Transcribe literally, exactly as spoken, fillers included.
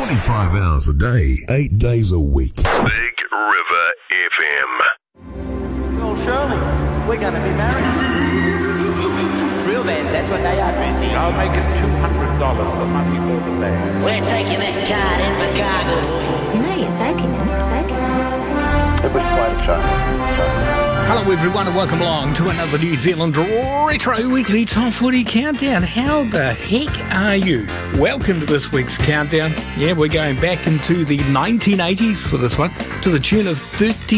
twenty-five hours a day, eight days a week. Big River F M. Well, Shirley, we're going to be married. Real men, that's what they are, Brucey. I'll make it two hundred dollars for money over there. We're taking that card in the cargo. You know you're soaking in it, soaking in it. It was quite a shock. Hello everyone and welcome along to another New Zealand Retro Weekly Top Footy Countdown. How the heck are you? Welcome to this week's countdown. Yeah, we're going back into the nineteen eighties for this one, to the tune of thirty